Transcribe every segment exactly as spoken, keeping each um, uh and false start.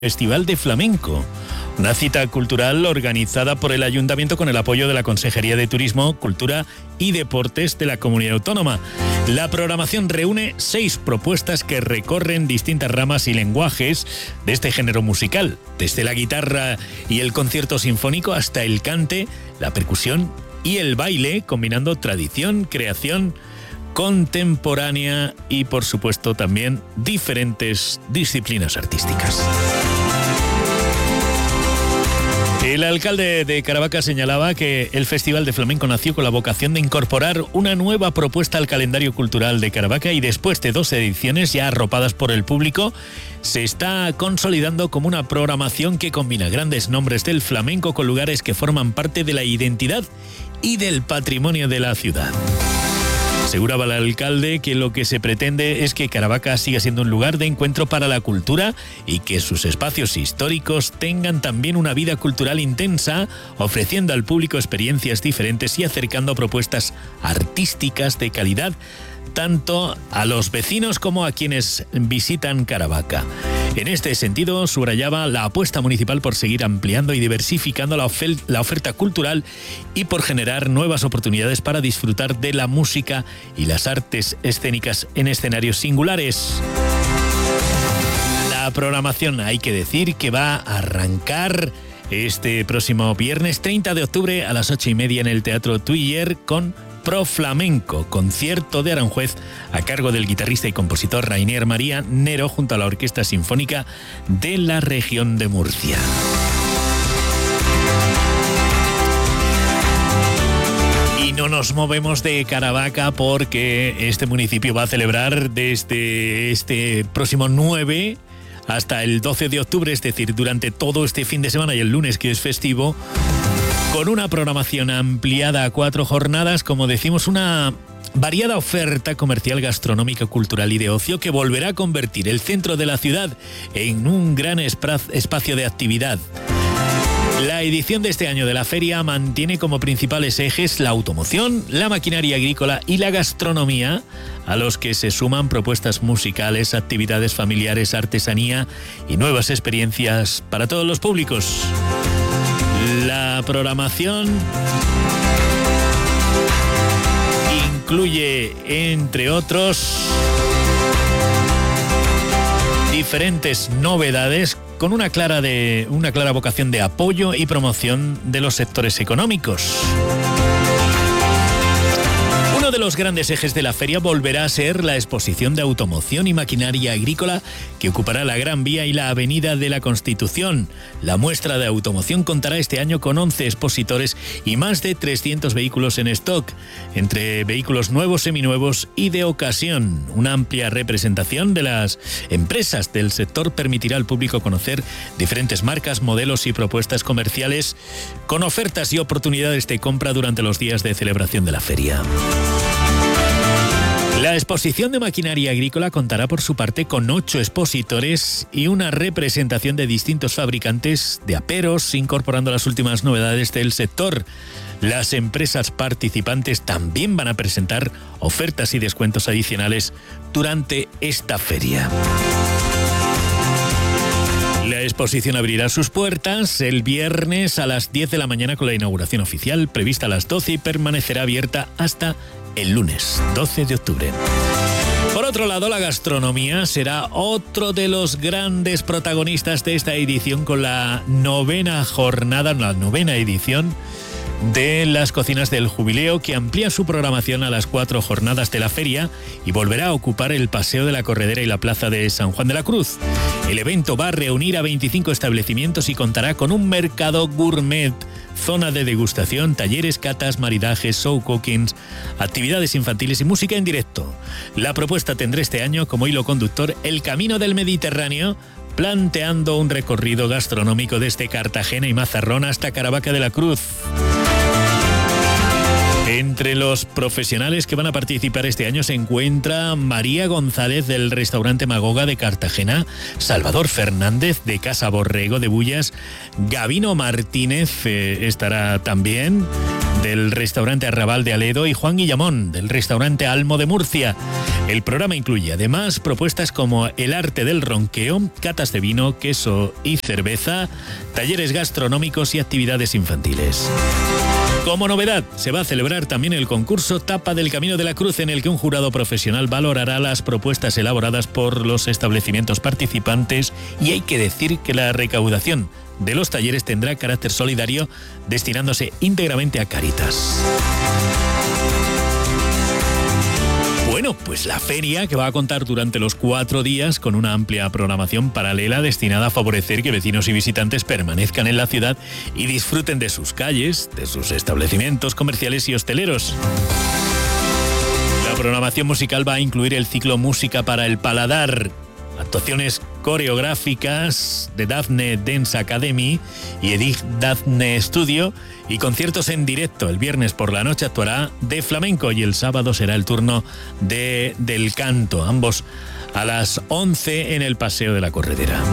Festival de Flamenco, una cita cultural organizada por el Ayuntamiento con el apoyo de la Consejería de Turismo, Cultura y Deportes de la Comunidad Autónoma. La programación reúne seis propuestas que recorren distintas ramas y lenguajes de este género musical, desde la guitarra y el concierto sinfónico hasta el cante, la percusión y el baile, combinando tradición, creación contemporánea y, por supuesto, también diferentes disciplinas artísticas. El alcalde de Caravaca señalaba que el Festival de Flamenco nació con la vocación de incorporar una nueva propuesta al calendario cultural de Caravaca y después de dos ediciones ya arropadas por el público, se está consolidando como una programación que combina grandes nombres del flamenco con lugares que forman parte de la identidad y del patrimonio de la ciudad. Aseguraba el alcalde que lo que se pretende es que Caravaca siga siendo un lugar de encuentro para la cultura y que sus espacios históricos tengan también una vida cultural intensa, ofreciendo al público experiencias diferentes y acercando propuestas artísticas de calidad tanto a los vecinos como a quienes visitan Caravaca. En este sentido, subrayaba la apuesta municipal por seguir ampliando y diversificando la, ofel- la oferta cultural y por generar nuevas oportunidades para disfrutar de la música y las artes escénicas en escenarios singulares. La programación, hay que decir, que va a arrancar este próximo viernes treinta de octubre a las ocho y media en el Teatro Tuiller con Pro Flamenco, concierto de Aranjuez a cargo del guitarrista y compositor Rainier María Nero junto a la Orquesta Sinfónica de la región de Murcia. Y no nos movemos de Caravaca porque este municipio va a celebrar desde este próximo nueve hasta el doce de octubre, es decir, durante todo este fin de semana y el lunes que es festivo, con una programación ampliada a cuatro jornadas, como decimos, una variada oferta comercial, gastronómica, cultural y de ocio que volverá a convertir el centro de la ciudad en un gran espacio de actividad. La edición de este año de la feria mantiene como principales ejes la automoción, la maquinaria agrícola y la gastronomía, a los que se suman propuestas musicales, actividades familiares, artesanía y nuevas experiencias para todos los públicos. La programación incluye, entre otros, diferentes novedades con una clara, de, una clara vocación de apoyo y promoción de los sectores económicos. Uno de los grandes ejes de la feria volverá a ser la exposición de automoción y maquinaria agrícola que ocupará la Gran Vía y la Avenida de la Constitución. La muestra de automoción contará este año con once expositores y más de trescientos vehículos en stock, entre vehículos nuevos, seminuevos y de ocasión. Una amplia representación de las empresas del sector permitirá al público conocer diferentes marcas, modelos y propuestas comerciales con ofertas y oportunidades de compra durante los días de celebración de la feria. La exposición de maquinaria agrícola contará por su parte con ocho expositores y una representación de distintos fabricantes de aperos, incorporando las últimas novedades del sector. Las empresas participantes también van a presentar ofertas y descuentos adicionales durante esta feria. La exposición abrirá sus puertas el viernes a las diez de la mañana con la inauguración oficial prevista a las doce y permanecerá abierta hasta el lunes doce de octubre. Por otro lado, la gastronomía será otro de los grandes protagonistas de esta edición con la novena jornada, la novena edición de las cocinas del jubileo, que amplía su programación a las cuatro jornadas de la feria y volverá a ocupar el Paseo de la Corredera y la Plaza de San Juan de la Cruz. El evento va a reunir a veinticinco establecimientos y contará con un mercado gourmet, zona de degustación, talleres, catas, maridajes, show cookings, actividades infantiles y música en directo. La propuesta tendrá este año como hilo conductor el Camino del Mediterráneo, planteando un recorrido gastronómico desde Cartagena y Mazarrón hasta Caravaca de la Cruz. Entre los profesionales que van a participar este año se encuentra María González del restaurante Magoga de Cartagena, Salvador Fernández de Casa Borrego de Bullas, Gabino Martínez eh, estará también, del restaurante Arrabal de Aledo, y Juan Guillamón, del restaurante Almo de Murcia. El programa incluye además propuestas como el arte del ronqueo, catas de vino, queso y cerveza, talleres gastronómicos y actividades infantiles. Como novedad, se va a celebrar también el concurso Tapa del Camino de la Cruz, en el que un jurado profesional valorará las propuestas elaboradas por los establecimientos participantes, y hay que decir que la recaudación de los talleres tendrá carácter solidario, destinándose íntegramente a Cáritas. Bueno, pues la feria, que va a contar durante los cuatro días con una amplia programación paralela destinada a favorecer que vecinos y visitantes permanezcan en la ciudad y disfruten de sus calles, de sus establecimientos comerciales y hosteleros. La programación musical va a incluir el ciclo Música para el Paladar, actuaciones coreográficas de Daphne Dance Academy y Edith Daphne Studio, y conciertos en directo. El viernes por la noche actuará de flamenco y el sábado será el turno de del canto, ambos a las once en el Paseo de la Corredera.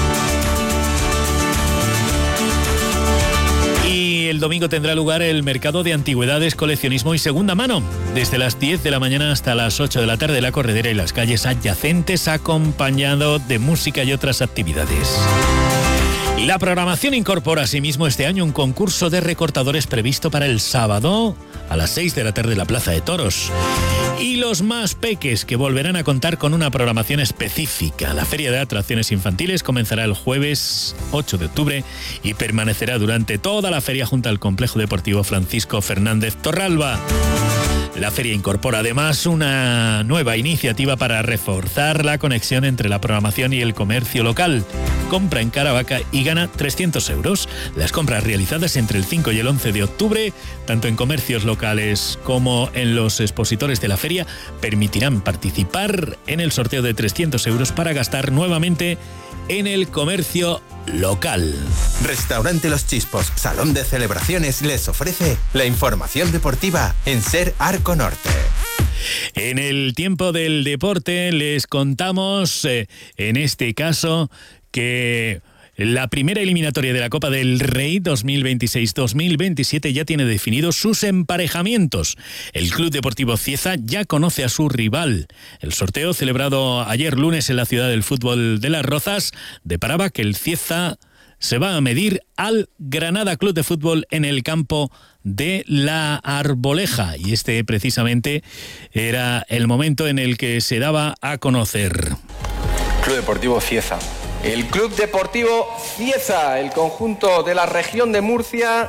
Y el domingo tendrá lugar el mercado de antigüedades, coleccionismo y segunda mano, desde las diez de la mañana hasta las ocho de la tarde, la Corredera y las calles adyacentes, acompañado de música y otras actividades. La programación incorpora asimismo este año un concurso de recortadores previsto para el sábado a las seis de la tarde en la Plaza de Toros. Y los más peques, que volverán a contar con una programación específica. La Feria de Atracciones Infantiles comenzará el jueves ocho de octubre y permanecerá durante toda la feria junto al Complejo Deportivo Francisco Fernández Torralba. La feria incorpora además una nueva iniciativa para reforzar la conexión entre la programación y el comercio local. Compra en Caravaca y gana trescientos euros. Las compras realizadas entre el cinco y el once de octubre, tanto en comercios locales como en los expositores de la feria, permitirán participar en el sorteo de trescientos euros para gastar nuevamente en el comercio local. Restaurante Los Chispos, salón de celebraciones, les ofrece la información deportiva en Ser Arco Norte. En el tiempo del deporte les contamos, eh, en este caso, que la primera eliminatoria de la Copa del Rey dos mil veintiséis dos mil veintisiete ya tiene definidos sus emparejamientos. El Club Deportivo Cieza ya conoce a su rival. El sorteo, celebrado ayer lunes en la Ciudad del Fútbol de Las Rozas, deparaba que el Cieza se va a medir al Granada Club de Fútbol en el campo de La Arboleja, y este precisamente era el momento en el que se daba a conocer. Club Deportivo Cieza. El Club Deportivo Cieza, el conjunto de la región de Murcia,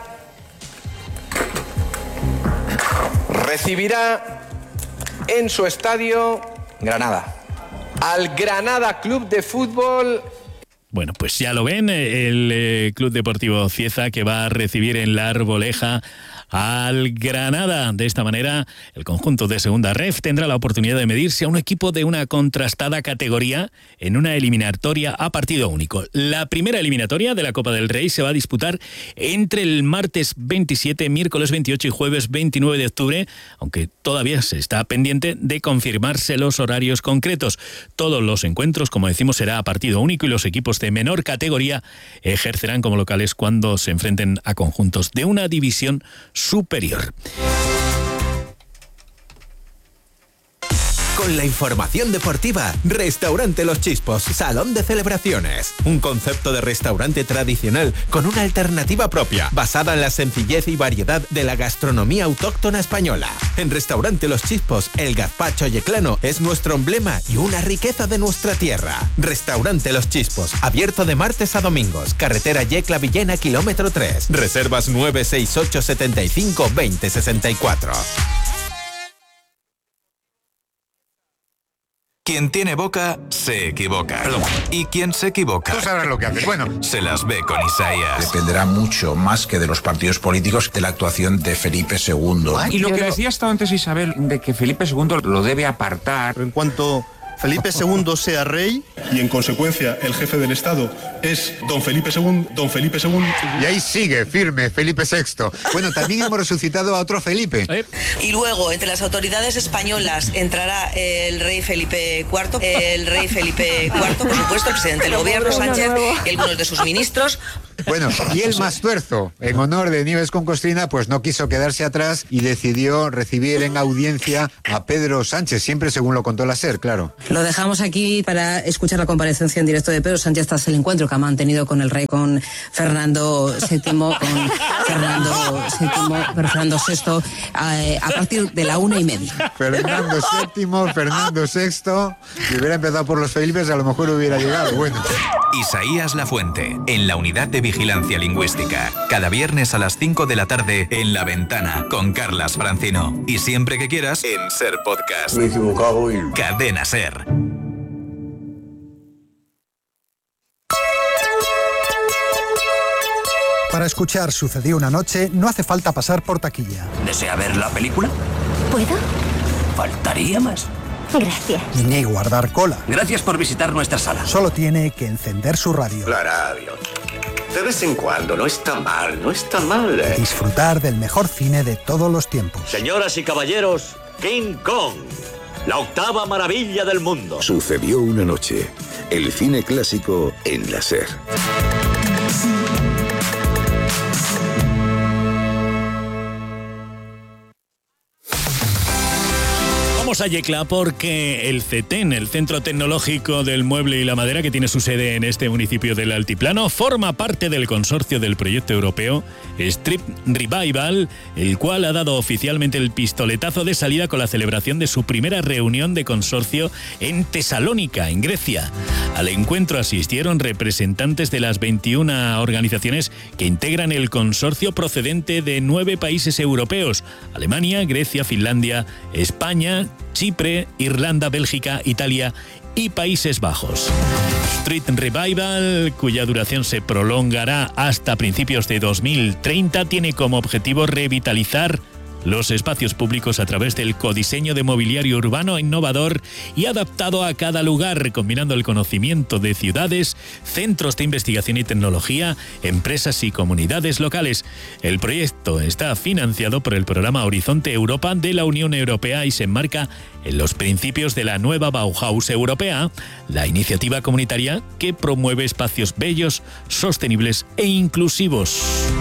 recibirá en su estadio Granada al Granada Club de Fútbol. Bueno, pues ya lo ven, el eh, Club Deportivo Cieza, que va a recibir en La Arboleja al Granada. De esta manera, el conjunto de Segunda Ref tendrá la oportunidad de medirse a un equipo de una contrastada categoría en una eliminatoria a partido único. La primera eliminatoria de la Copa del Rey se va a disputar entre el martes veintisiete, miércoles veintiocho y jueves veintinueve de octubre, aunque todavía se está pendiente de confirmarse los horarios concretos. Todos los encuentros, como decimos, será a partido único, y los equipos de menor categoría ejercerán como locales cuando se enfrenten a conjuntos de una división superior. Con la información deportiva, Restaurante Los Chispos, salón de celebraciones. Un concepto de restaurante tradicional con una alternativa propia, basada en la sencillez y variedad de la gastronomía autóctona española. En Restaurante Los Chispos, el gazpacho yeclano es nuestro emblema y una riqueza de nuestra tierra. Restaurante Los Chispos, abierto de martes a domingos, carretera Yecla Villena, kilómetro tres. Reservas nueve seis ocho setenta y cinco veinte sesenta y cuatro. Quien tiene boca, se equivoca. Perdón. Y quien se equivoca... Tú sabrás lo que haces. Bueno, se las ve con Isaías. Dependerá mucho más que de los partidos políticos de la actuación de Felipe segundo. Y lo que decía hasta antes Isabel, de que Felipe segundo lo debe apartar. En cuanto Felipe segundo sea rey y en consecuencia el jefe del Estado es don Felipe segundo, don Felipe segundo. Y ahí sigue firme Felipe sexto. Bueno, también hemos resucitado a otro Felipe. Y luego, entre las autoridades españolas entrará el rey Felipe cuarto, el rey Felipe cuarto, por supuesto, el presidente del gobierno, Sánchez, y algunos de sus ministros. Bueno, y el Mastuerzo, en honor de Nieves con Costrina, pues no quiso quedarse atrás y decidió recibir en audiencia a Pedro Sánchez, siempre según lo contó la SER, claro. Lo dejamos aquí para escuchar la comparecencia en directo de Pedro Sánchez tras el encuentro que ha mantenido con el rey, con Fernando séptimo, con Fernando séptimo, pero Fernando sexto, a, a partir de la una y media. Fernando séptimo, Fernando sexto, si hubiera empezado por los Felipes, a lo mejor hubiera llegado, bueno. Isaías Lafuente, en la Unidad de Vigilancia Lingüística. Cada viernes a las cinco de la tarde en La Ventana, con Carlas Francino. Y siempre que quieras, en Ser Podcast. Me he equivocado y... Cadena Ser. Para escuchar Sucedió una noche, no hace falta pasar por taquilla. ¿Desea ver la película? ¿Puedo? Faltaría más. Gracias. Ni guardar cola. Gracias por visitar nuestra sala. Solo tiene que encender su radio. La radio. De vez en cuando, no está mal, no está mal. ¿eh? Disfrutar del mejor cine de todos los tiempos. Señoras y caballeros, King Kong, la octava maravilla del mundo. Sucedió una noche. El cine clásico en la SER. Vamos a Yecla porque el CETEN, el Centro Tecnológico del Mueble y la Madera, que tiene su sede en este municipio del Altiplano, forma parte del consorcio del proyecto europeo Strip Revival, el cual ha dado oficialmente el pistoletazo de salida con la celebración de su primera reunión de consorcio en Tesalónica, en Grecia. Al encuentro asistieron representantes de las veintiuna organizaciones que integran el consorcio procedente de nueve países europeos: Alemania, Grecia, Finlandia, España, Chipre, Irlanda, Bélgica, Italia y Países Bajos. Street Revival, cuya duración se prolongará hasta principios de dos mil treinta, tiene como objetivo revitalizar los espacios públicos a través del codiseño de mobiliario urbano innovador y adaptado a cada lugar, combinando el conocimiento de ciudades, centros de investigación y tecnología, empresas y comunidades locales. El proyecto está financiado por el programa Horizonte Europa de la Unión Europea y se enmarca en los principios de la nueva Bauhaus europea, la iniciativa comunitaria que promueve espacios bellos, sostenibles e inclusivos.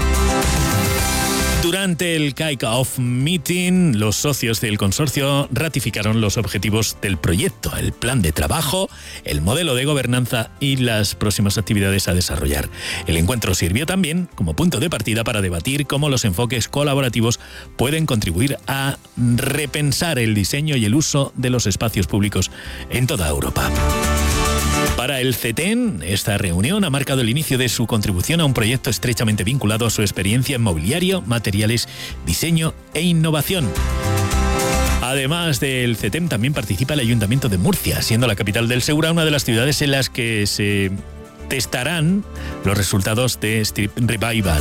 Durante el Kick-Off Meeting, los socios del consorcio ratificaron los objetivos del proyecto, el plan de trabajo, el modelo de gobernanza y las próximas actividades a desarrollar. El encuentro sirvió también como punto de partida para debatir cómo los enfoques colaborativos pueden contribuir a repensar el diseño y el uso de los espacios públicos en toda Europa. Para el CETEN, esta reunión ha marcado el inicio de su contribución a un proyecto estrechamente vinculado a su experiencia en mobiliario, materiales, diseño e innovación. Además del CETEN, también participa el Ayuntamiento de Murcia, siendo la capital del Segura una de las ciudades en las que se testarán los resultados de Strip Revival.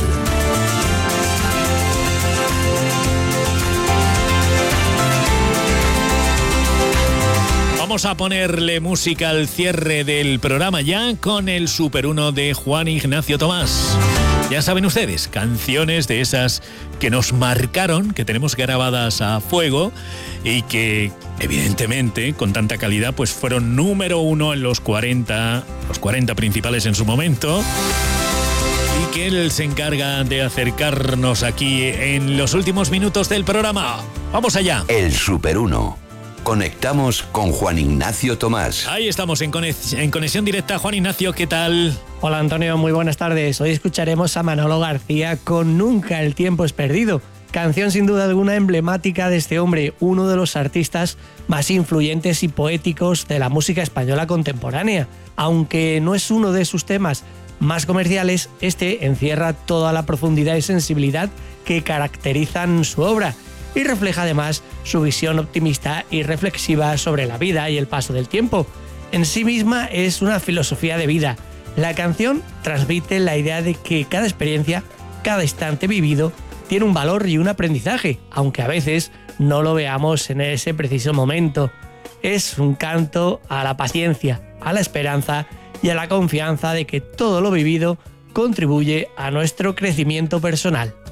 Vamos a ponerle música al cierre del programa ya con el Super uno de Juan Ignacio Tomás. Ya saben ustedes, canciones de esas que nos marcaron, que tenemos grabadas a fuego y que evidentemente con tanta calidad pues fueron número uno en los cuarenta, los cuarenta principales en su momento. Y que él se encarga de acercarnos aquí en los últimos minutos del programa. ¡Vamos allá! El Super uno. Conectamos con Juan Ignacio Tomás. Ahí estamos en, conex- en conexión directa. Juan Ignacio, ¿qué tal? Hola Antonio, muy buenas tardes. Hoy escucharemos a Manolo García con Nunca el tiempo es perdido. Canción sin duda alguna emblemática de este hombre, uno de los artistas más influyentes y poéticos de la música española contemporánea. Aunque no es uno de sus temas más comerciales, este encierra toda la profundidad y sensibilidad que caracterizan su obra y refleja además su visión optimista y reflexiva sobre la vida y el paso del tiempo. En sí misma es una filosofía de vida. La canción transmite la idea de que cada experiencia, cada instante vivido, tiene un valor y un aprendizaje, aunque a veces no lo veamos en ese preciso momento. Es un canto a la paciencia, a la esperanza y a la confianza de que todo lo vivido contribuye a nuestro crecimiento personal.